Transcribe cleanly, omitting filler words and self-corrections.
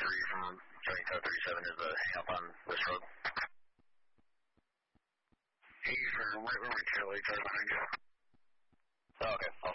from Charlie Tower 37 is hang up on this road. Hey, firm, right over Charlie, behind you. Oh, okay,